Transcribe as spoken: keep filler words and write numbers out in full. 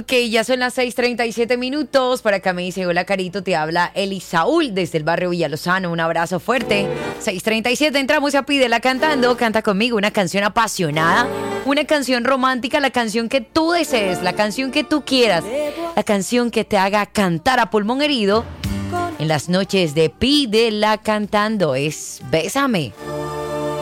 Ok, ya son las seis treinta y siete minutos. Por acá me dice, hola Carito, te habla Elisaúl desde el barrio Villalozano. Un abrazo fuerte. seis treinta y siete, entramos a Pídela cantando. Canta conmigo una canción apasionada, una canción romántica, la canción que tú desees, la canción que tú quieras, la canción que te haga cantar a pulmón herido en las noches de Pídela cantando. Es Bésame.